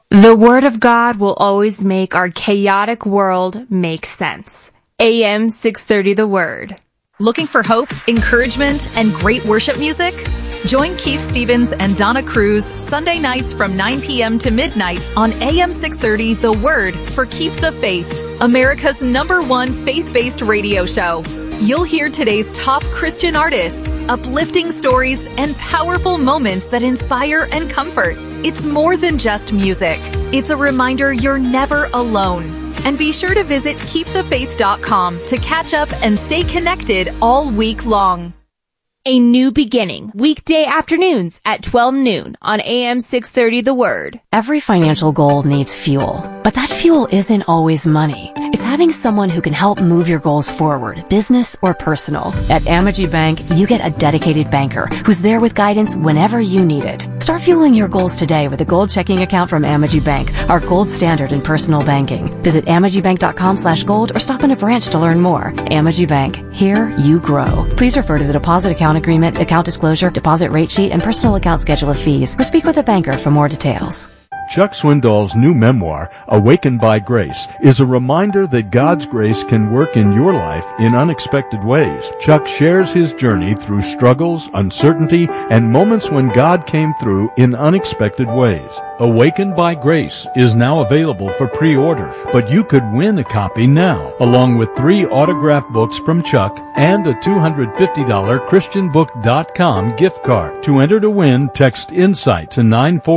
The Word of God will always make our chaotic world make sense. AM 630 The Word. Looking for hope, encouragement, and great worship music? Join Keith Stevens and Donna Cruz Sunday nights from 9 p.m. to midnight on AM 630 The Word for Keep the Faith, America's #1 faith-based radio show. You'll hear today's top Christian artists, uplifting stories, and powerful moments that inspire and comfort. It's more than just music. It's a reminder you're never alone. And be sure to visit keepthefaith.com to catch up and stay connected all week long. A New Beginning, weekday afternoons at 12 noon on AM 630 The Word. Every financial goal needs fuel, but that fuel isn't always money. It's having someone who can help move your goals forward, business or personal. At Amegy Bank, you get a dedicated banker who's there with guidance whenever you need it. Start fueling your goals today with a gold checking account from Amegy Bank, our gold standard in personal banking. Visit AmegyBank.com/gold or stop in a branch to learn more. Amegy Bank, here you grow. Please refer to the deposit account agreement, account disclosure, deposit rate sheet, and personal account schedule of fees, or speak with a banker for more details. Chuck Swindoll's new memoir, Awakened by Grace, is a reminder that God's grace can work in your life in unexpected ways. Chuck shares his journey through struggles, uncertainty, and moments when God came through in unexpected ways. Awakened by Grace is now available for pre-order, but you could win a copy now, along with 3 autographed books from Chuck and a $250 ChristianBook.com gift card. To enter to win, text INSIGHT to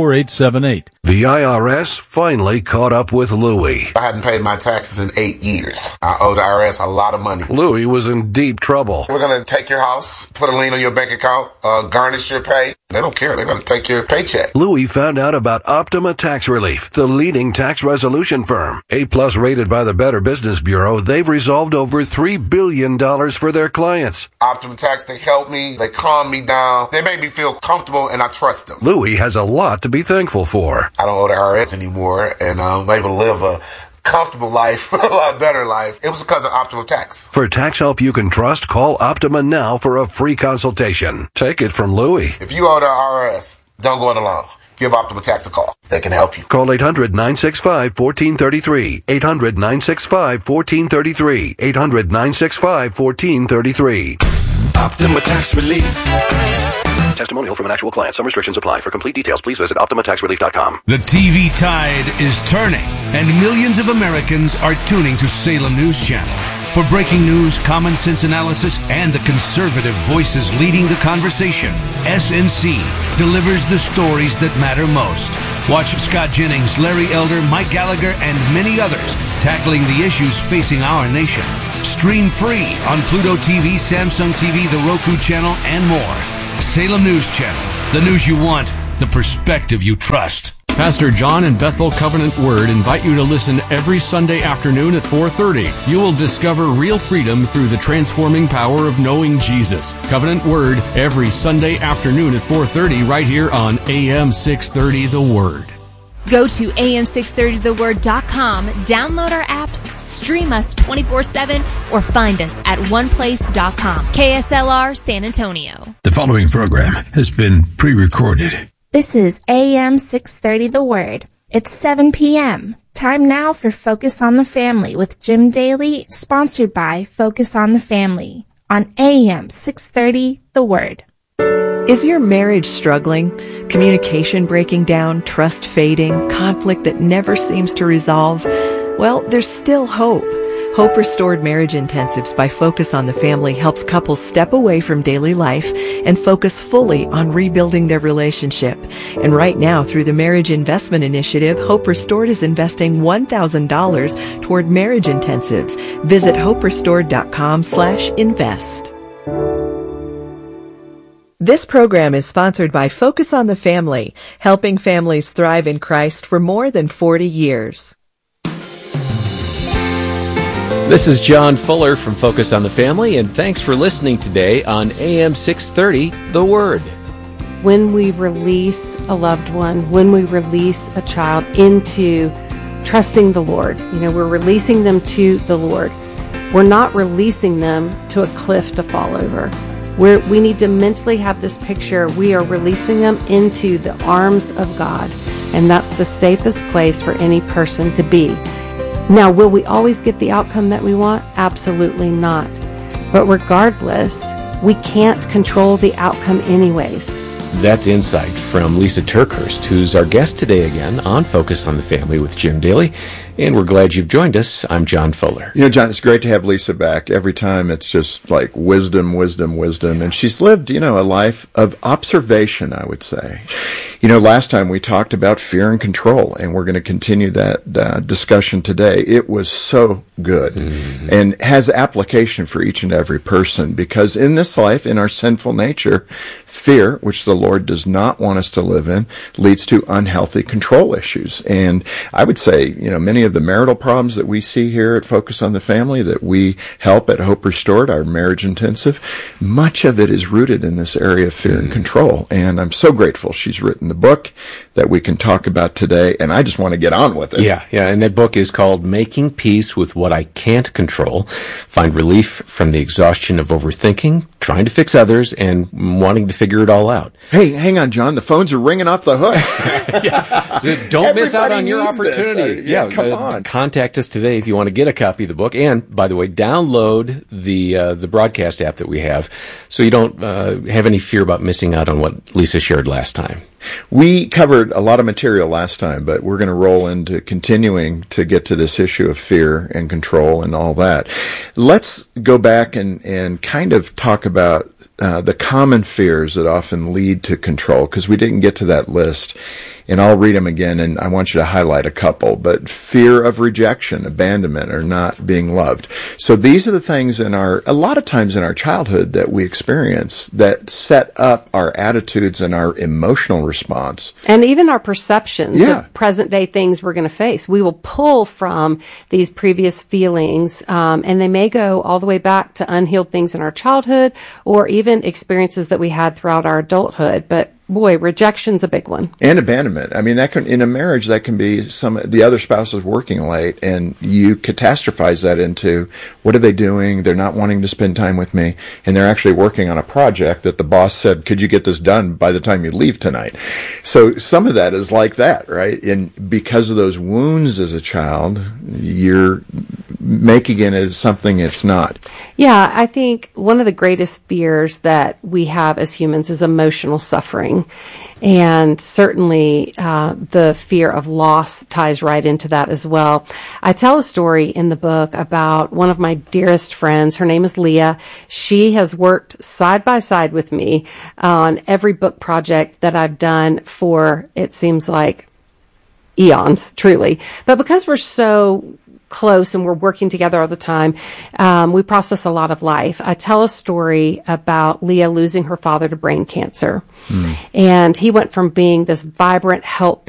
94878. The IRS finally caught up with Louie. I hadn't paid my taxes in 8 years. I owe the IRS a lot of money. Louie was in deep trouble. We're going to take your house, put a lien on your bank account, garnish your pay. They don't care. They're going to take your paycheck. Louie found out about Optima Tax Relief, the leading tax resolution firm. A+ rated by the Better Business Bureau, they've resolved over $3 billion for their clients. Optima Tax, they help me. They calm me down. They make me feel comfortable, and I trust them. Louie has a lot to be thankful for. I don't owe the IRS anymore, and I'm able to live a comfortable life, a lot better life. It was because of Optima Tax. For tax help you can trust, call Optima now for a free consultation. Take it from Louie. If you owe the IRS, don't go it alone. Give Optima Tax a call. They can help you. Call 800-965-1433. 800-965-1433. 800-965-1433. Optima Tax Relief. Testimonial from an actual client. Some restrictions apply. For complete details, please visit OptimaTaxRelief.com. The TV tide is turning, and millions of Americans are tuning to Salem News Channel. For breaking news, common sense analysis, and the conservative voices leading the conversation, SNC delivers the stories that matter most. Watch Scott Jennings, Larry Elder, Mike Gallagher, and many others tackling the issues facing our nation. Stream free on Pluto TV, Samsung TV, the Roku channel, and more. Salem News Channel. The news you want, the perspective you trust. Pastor John and Bethel Covenant Word invite you to listen every Sunday afternoon at 4:30. You will discover real freedom through the transforming power of knowing Jesus. Covenant Word every Sunday afternoon at 4:30 right here on AM 630 The Word. Go to am630theword.com, download our apps, stream us 24/7, or find us at oneplace.com. KSLR San Antonio. The following program has been pre-recorded. This is AM 630 The Word. It's 7 p.m. Time now for Focus on the Family with Jim Daly, sponsored by Focus on the Family on AM 630 The Word. Is your marriage struggling? Communication breaking down, trust fading, conflict that never seems to resolve? Well, there's still hope. Hope Restored Marriage Intensives by Focus on the Family helps couples step away from daily life and focus fully on rebuilding their relationship. And right now, through the Marriage Investment Initiative, Hope Restored is investing $1,000 toward marriage intensives. Visit hoperestored.com/invest. This program is sponsored by Focus on the Family, helping families thrive in Christ for more than 40 years. This is John Fuller from Focus on the Family, and thanks for listening today on AM 630, The Word. When we release a loved one, when we release a child into trusting the Lord, we're releasing them to the Lord. We're not releasing them to a cliff to fall over. We need to mentally have this picture. We are releasing them into the arms of God. and that's the safest place for any person to be. Now, will we always get the outcome that we want? Absolutely not. But regardless, we can't control the outcome anyways. That's insight from Lisa TerKeurst, who's our guest today again on Focus on the Family with Jim Daly. And we're glad you've joined us. I'm John Fuller. You know, John, it's great to have Lisa back. Every time it's just like wisdom. And she's lived, a life of observation, I would say. Last time we talked about fear and control, and we're going to continue that discussion today. It was so good and has application for each and every person, because in this life, in our sinful nature, fear, which the Lord does not want us to live in, leads to unhealthy control issues. And I would say, many of the marital problems that we see here at Focus on the Family, that we help at Hope Restored, our marriage intensive, much of it is rooted in this area of fear and control. And I'm so grateful she's written the book that we can talk about today, and I just want to get on with it. Yeah, and that book is called Making Peace with What I Can't Control. Find relief from the exhaustion of overthinking, trying to fix others, and wanting to figure it all out. Hey, hang on, John. The phones are ringing off the hook. Don't miss out on your opportunity. Come on. Contact us today if you want to get a copy of the book. And, by the way, download the broadcast app that we have so you don't have any fear about missing out on what Lisa shared last time. We covered a lot of material last time, but we're going to roll into continuing to get to this issue of fear and control and all that. Let's go back and kind of talk about the common fears that often lead to control, because we didn't get to that list. And I'll read them again, and I want you to highlight a couple. But fear of rejection, abandonment, or not being loved. So these are the things a lot of times in our childhood that we experience that set up our attitudes and our emotional response. And even our perceptions of present-day things we're going to face. We will pull from these previous feelings, and they may go all the way back to unhealed things in our childhood or even experiences that we had throughout our adulthood. But boy, rejection's a big one. And abandonment. I mean, that can, in a marriage, that can be the other spouse is working late, and you catastrophize that into, what are they doing? They're not wanting to spend time with me, and they're actually working on a project that the boss said, could you get this done by the time you leave tonight? So some of that is like that, right? And because of those wounds as a child, you're making it as something it's not. Yeah, I think one of the greatest fears that we have as humans is emotional suffering. And certainly the fear of loss ties right into that as well. I tell a story in the book about one of my dearest friends. Her name is Leah. She has worked side by side with me on every book project that I've done for, it seems like, eons, truly. But because we're so close and we're working together all the time, we process a lot of life. I tell a story about Leah losing her father to brain cancer. And he went from being this vibrant, healthy